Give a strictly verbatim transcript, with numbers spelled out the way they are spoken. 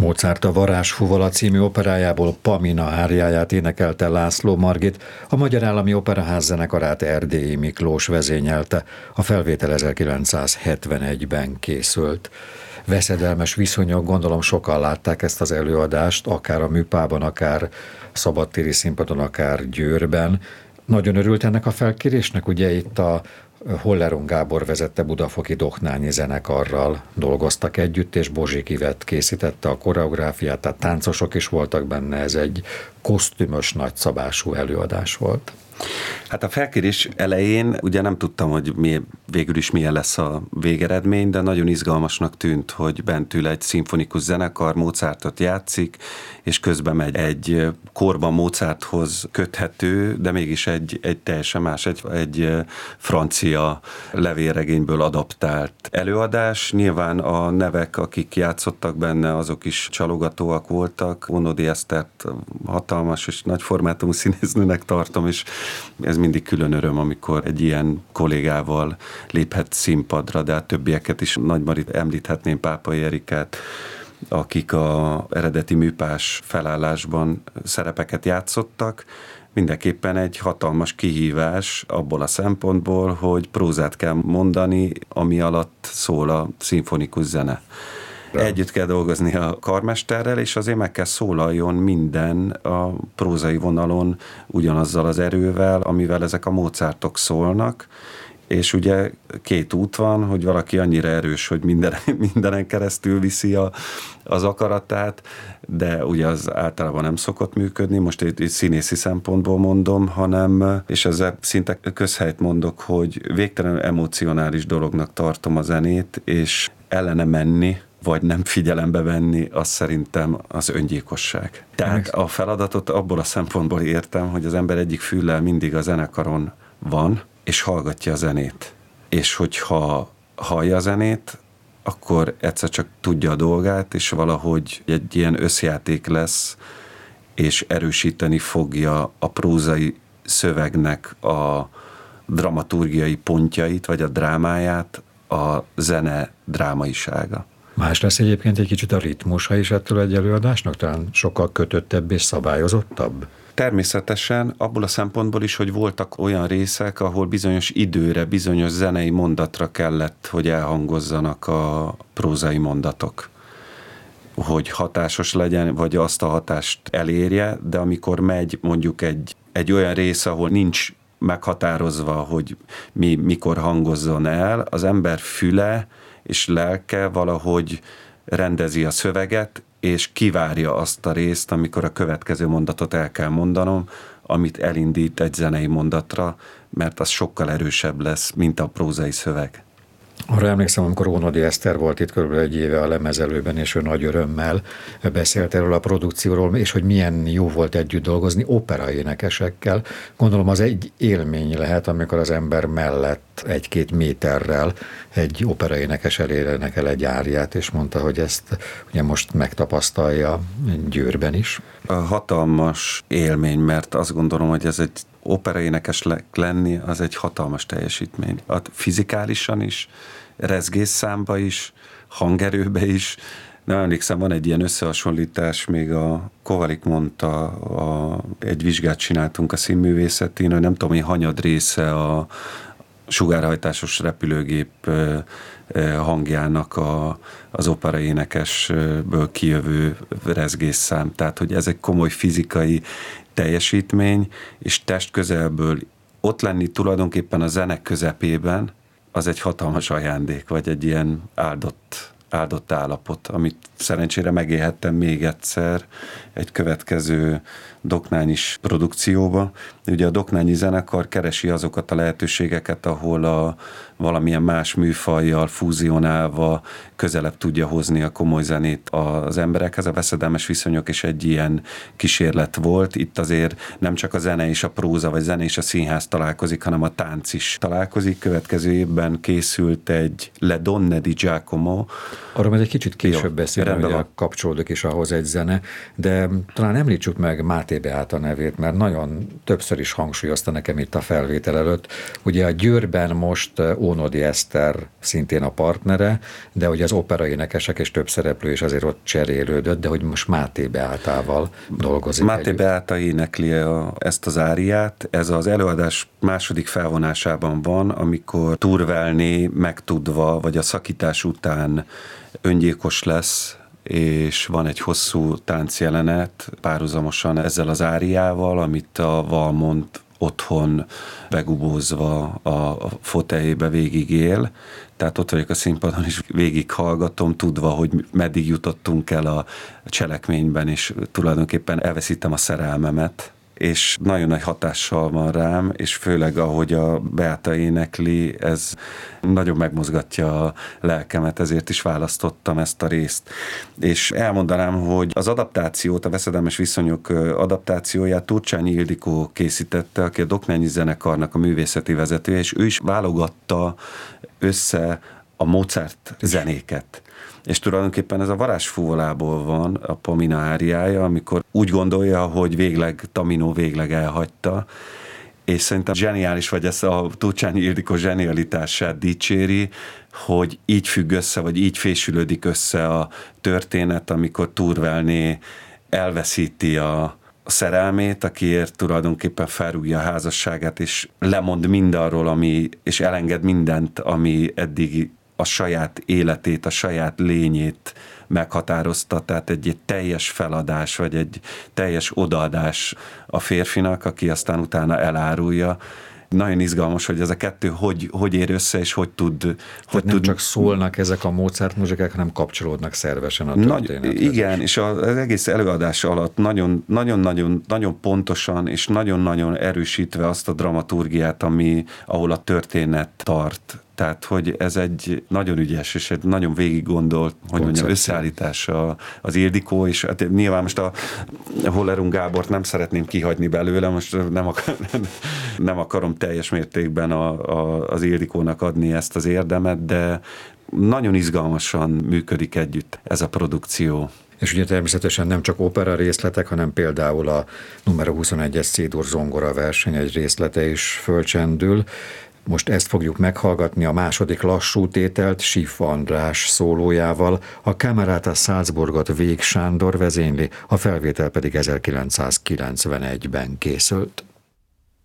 Mozart a Varázsfuvola című operájából Pamina áriáját énekelte László Margit, a Magyar Állami Operaház zenekarát Erdélyi Miklós vezényelte, a felvétel ezerkilencszázhetvenegyben készült. Veszedelmes viszonyok, gondolom sokan látták ezt az előadást, akár a Műpában, akár szabadtéri színpadon, akár Győrben. Nagyon örült ennek a felkérésnek, ugye itt a Holleron Gábor vezette Budafoki Doknányi zenekarral dolgoztak együtt, és Bozsik Ivett készítette a koreográfiát, tehát táncosok is voltak benne, ez egy kosztümös, nagyszabású előadás volt. Hát a felkérés elején ugye nem tudtam, hogy mi, végül is milyen lesz a végeredmény, de nagyon izgalmasnak tűnt, hogy bent ül egy szimfonikus zenekar, Mozartot játszik, és közben megy egy korban Mozarthoz köthető, de mégis egy, egy teljesen más, egy, egy francia levélregényből adaptált előadás. Nyilván a nevek, akik játszottak benne, azok is csalogatóak voltak. Ónodi Esztert hatalmas és nagy formátumú színésznőnek tartom, és ez mindig külön öröm, amikor egy ilyen kollégával léphet színpadra, de a többieket is, Nagy Marit említhetném, Pápai Erikát, akik a eredeti műpás felállásban szerepeket játszottak. Mindenképpen egy hatalmas kihívás abból a szempontból, hogy prózát kell mondani, ami alatt szól a szimfonikus zene. Együtt kell dolgozni a karmesterrel, és azért meg kell szólaljon minden a prózai vonalon ugyanazzal az erővel, amivel ezek a Mozartok szólnak, és ugye két út van, hogy valaki annyira erős, hogy minden, mindenen keresztül viszi a, az akaratát, de ugye az általában nem szokott működni, most egy, egy színészi szempontból mondom, hanem, és ezzel szinte közhelyt mondok, hogy végtelenül emocionális dolognak tartom a zenét, és ellene menni, vagy nem figyelembe venni, az szerintem az öngyilkosság. Tehát a feladatot abból a szempontból értem, hogy az ember egyik füllel mindig a zenekaron van, és hallgatja a zenét. És hogyha hallja a zenét, akkor egyszer csak tudja a dolgát, és valahogy egy ilyen összjáték lesz, és erősíteni fogja a prózai szövegnek a dramaturgiai pontjait, vagy a drámáját, a zene drámaisága. Más lesz egyébként egy kicsit a ritmusa is ettől egy előadásnak? Talán sokkal kötöttebb és szabályozottabb? Természetesen, abból a szempontból is, hogy voltak olyan részek, ahol bizonyos időre, bizonyos zenei mondatra kellett, hogy elhangozzanak a prózai mondatok. Hogy hatásos legyen, vagy azt a hatást elérje, de amikor megy mondjuk egy, egy olyan rész, ahol nincs meghatározva, hogy mi mikor hangozzon el, az ember füle és lelke valahogy rendezi a szöveget, és kivárja azt a részt, amikor a következő mondatot el kell mondanom, amit elindít egy zenei mondatra, mert az sokkal erősebb lesz, mint a prózai szöveg. Arra emlékszem, amikor Ónodi Eszter volt itt körülbelül egy éve a Lemezelőben, és ő nagy örömmel beszélt erről a produkcióról, és hogy milyen jó volt együtt dolgozni operaénekesekkel. Gondolom az egy élmény lehet, amikor az ember mellett egy-két méterrel egy operaénekes elénekel egy áriát, és mondta, hogy ezt ugye most megtapasztalja Győrben is. A hatalmas élmény, mert azt gondolom, hogy ez egy operaénekes lenni, az egy hatalmas teljesítmény. A fizikálisan is, rezgésszámba is, hangerőbe is. Nem emlékszem, van egy ilyen összehasonlítás, még a Kovalik mondta, a, egy vizsgát csináltunk a színművészetén, hogy nem tudom, hogy hanyad része a sugárhajtásos repülőgép hangjának a, az operaénekesből kijövő rezgésszám. Tehát, hogy ez egy komoly fizikai teljesítmény, és testközelből ott lenni tulajdonképpen a zene közepében, az egy hatalmas ajándék, vagy egy ilyen áldott, áldott állapot, amit szerencsére megélhettem még egyszer egy következő doknányis produkcióba. Ugye a doknányi zenekar keresi azokat a lehetőségeket, ahol a valamilyen más műfajjal fúzionálva közelebb tudja hozni a komoly zenét az emberekhez. A Veszedelmes viszonyok is egy ilyen kísérlet volt. Itt azért nem csak a zene és a próza, vagy zene és a színház találkozik, hanem a tánc is találkozik. Következő évben készült egy Le Donne di Giacomo, Arról majd egy kicsit később beszélünk, hogy van. kapcsolódik is ahhoz egy zene, de talán említsük meg Máté Beáta nevét, mert nagyon többször is hangsúlyozta nekem itt a felvétel előtt. Ugye a Győrben most Ónodi Eszter szintén a partnere, de ugye az operaénekesek és több szereplő is azért ott cserélődött, de hogy most Máté Beátával dolgozik. Máté együtt. Beáta énekli a, ezt az áriát. Ez az előadás második felvonásában van, amikor Turvelné megtudva, vagy a szakítás után öngyilkos lesz, és van egy hosszú táncjelenet párhuzamosan ezzel az áriával, amit a Valmont otthon begubózva a foteljébe végig él. Tehát ott vagyok a színpadon, és végig hallgatom, tudva, hogy meddig jutottunk el a cselekményben, és tulajdonképpen elveszítem a szerelmemet, és nagyon nagy hatással van rám, és főleg ahogy a Beáta énekli, ez nagyon megmozgatja a lelkemet, ezért is választottam ezt a részt. És elmondanám, hogy az adaptációt, a Veszedelmes viszonyok adaptációját Turcsányi Ildikó készítette, aki a Doknányi Zenekarnak a művészeti vezetője, és ő is válogatta össze a Mozart zenéket. És tulajdonképpen ez a varázsfúvolából van a Pamina áriája, amikor úgy gondolja, hogy végleg Tamino végleg elhagyta, és szerintem zseniális, vagy ezt a Turcsányi Ildikó zsenialitását dicséri, hogy így függ össze, vagy így fésülődik össze a történet, amikor Turvelné elveszíti a szerelmét, akiért tulajdonképpen felrúgja a házasságát, és lemond mindarról, ami, és elenged mindent, ami eddig a saját életét, a saját lényét meghatározta, tehát egy, egy teljes feladás, vagy egy teljes odaadás a férfinak, aki aztán utána elárulja. Nagyon izgalmas, hogy ez a kettő hogy, hogy ér össze, és hogy tud... Hogy nem tud... csak szólnak ezek a Mozart muzsikák, hanem kapcsolódnak szervesen a történethez. Nagy, igen, és az egész előadás alatt nagyon, nagyon, nagyon, nagyon pontosan és nagyon-nagyon erősítve azt a dramaturgiát, ami, ahol a történet tart. Tehát, hogy ez egy nagyon ügyes és egy nagyon végig gondolt, hogy mondjam, összeállítása az Ildikó, és hát nyilván most a Hollerung Gábort nem szeretném kihagyni belőle, most nem, akar, nem akarom teljes mértékben a, a, az Ildikónak adni ezt az érdemet, de nagyon izgalmasan működik együtt ez a produkció. És ugye természetesen nem csak opera részletek, hanem például a numero huszonegyes C-dur zongora verseny egy részlete is fölcsendül. Most ezt fogjuk meghallgatni, a második lassú tételt Schiff András szólójával, a Camerata Salzburgot Vég Sándor vezényli, a felvétel pedig ezerkilencszázkilencvenegyben készült.